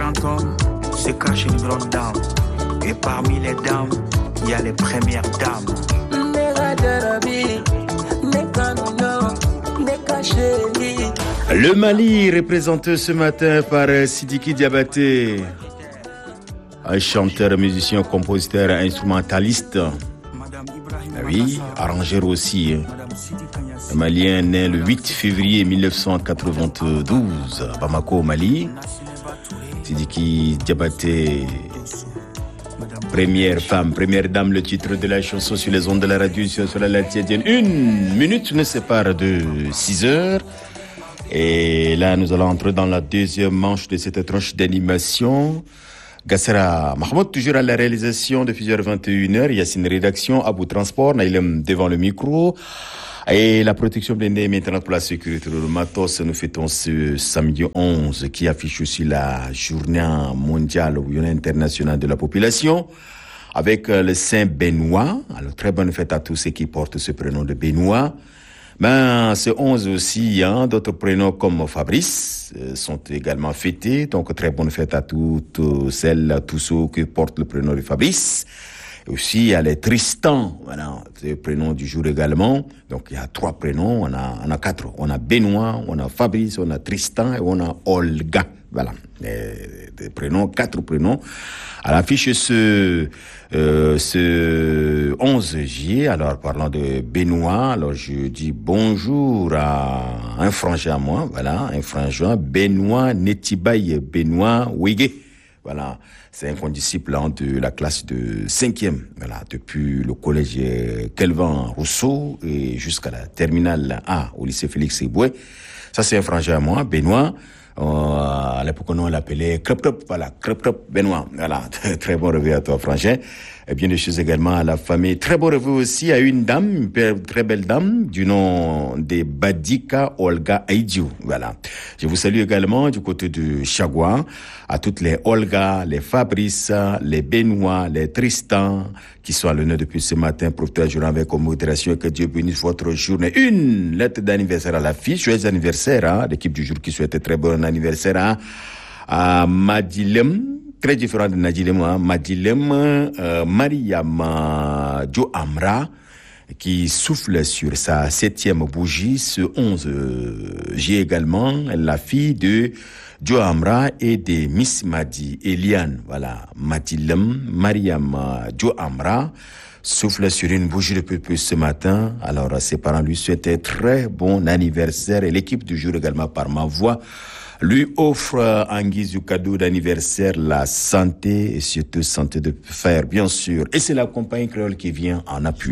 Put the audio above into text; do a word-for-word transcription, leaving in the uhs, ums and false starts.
grand homme se cache une grande dame. Et parmi les dames, il y a les premières dames. Le Mali représenté ce matin par Sidiki Diabaté, un chanteur, musicien, compositeur, instrumentaliste. Oui, arrangeur aussi. Le Malien né le huit février mille neuf cent quatre-vingt-douze à Bamako, au Mali. Sidiki Diabaté, première femme, première dame, le titre de la chanson sur les ondes de la radio sur la Latienne. Une minute nous sépare de six heures. Et là, nous allons entrer dans la deuxième manche de cette tranche d'animation. Gassera Mahmoud, toujours à la réalisation de plusieurs vingt et une heures. Yassine rédaction, Abou Transport, Naïlem devant le micro. Et la protection blindée maintenant pour la sécurité de matos. Nous fêtons ce samedi onze qui affiche aussi la journée mondiale ou journée internationale de la population. Avec le Saint Benoît. Alors, très bonne fête à tous ceux qui portent ce prénom de Benoît. Ben, ce onze aussi, hein, d'autres prénoms comme Fabrice euh, sont également fêtés. Donc, très bonne fête à toutes celles, à tous ceux qui portent le prénom de Fabrice. Et aussi, il y a les Tristan, voilà, c'est le prénom du jour également. Donc, il y a trois prénoms, on a, on a quatre. On a Benoît, on a Fabrice, on a Tristan et on a Olga. Voilà, les, les prénoms, quatre prénoms. À l'affiche ce, euh, ce onze juillet, alors parlant de Benoît, alors je dis bonjour à un frangin à moi, voilà, un frangin, Benoît Netibaye, Benoît Wege. Voilà, c'est un condisciple hein, de la classe de cinquième, voilà, depuis le collège Kelvin Rousseau et jusqu'à la terminale A au lycée Félix Eboué. Ça, c'est un frangin à moi, Benoît. Euh, à l'époque, on l'appelait Crop Crop, voilà, Crop Crop Benoît, voilà, très bon réveil à toi, frangin. Et bien des choses également à la famille. Très bon réveil aussi à une dame, une très belle dame, du nom de Badika Olga Aïdiou, voilà. Je vous salue également du côté de Chagua, à toutes les Olga, les Fabrice, les Benoît, les Tristan, qui sont à l'honneur depuis ce matin, profitez du jour avec modération et que Dieu bénisse votre journée. Une lettre d'anniversaire à la fille, joyeux anniversaire, hein, l'équipe du jour qui souhaite très bon anniversaire, hein, à Madilem, très différent de Nadilem, hein, Madilem, euh, Mariam Jo Amra, qui souffle sur sa septième bougie ce onze juillet également, la fille de Jo Amra et de Miss Madi Eliane, voilà, Madilem, Mariam Jo Amra, souffle sur une bougie depuis ce matin. Alors, ses parents lui souhaitent très bon anniversaire et l'équipe du jour également par ma voix lui offre en guise du cadeau d'anniversaire la santé et surtout santé de fer, bien sûr. Et c'est la compagnie créole qui vient en appui.